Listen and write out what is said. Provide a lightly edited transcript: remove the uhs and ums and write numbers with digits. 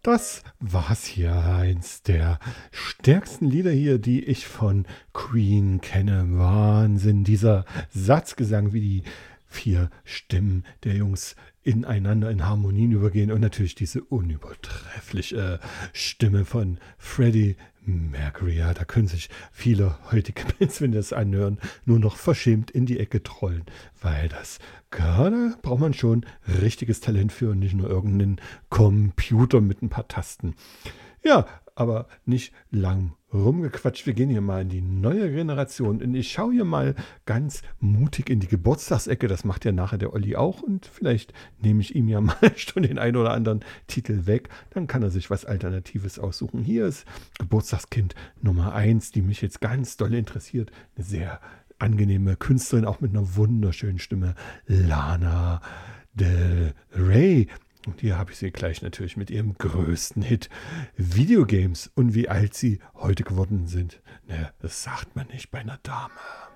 Das war's hier. Eins der stärksten Lieder hier, die ich von Queen kenne. Wahnsinn. Dieser Satzgesang, wie die vier Stimmen der Jungs ineinander in Harmonien übergehen und natürlich diese unübertreffliche Stimme von Freddie Mercury. Ja, da können sich viele heutige Bands, wenn die das anhören, nur noch verschämt in die Ecke trollen, weil da braucht man schon richtiges Talent für und nicht nur irgendeinen Computer mit ein paar Tasten. Ja, aber nicht lang rumgequatscht. Wir gehen hier mal in die neue Generation. Und ich schaue hier mal ganz mutig in die Geburtstagsecke. Das macht ja nachher der Olli auch. Und vielleicht nehme ich ihm ja mal schon den einen oder anderen Titel weg. Dann kann er sich was Alternatives aussuchen. Hier ist Geburtstagskind Nummer 1, die mich jetzt ganz doll interessiert. Eine sehr angenehme Künstlerin, auch mit einer wunderschönen Stimme. Lana Del Rey. Und hier habe ich sie gleich natürlich mit ihrem größten Hit Videogames und wie alt sie heute geworden sind. Ne, das sagt man nicht bei einer Dame.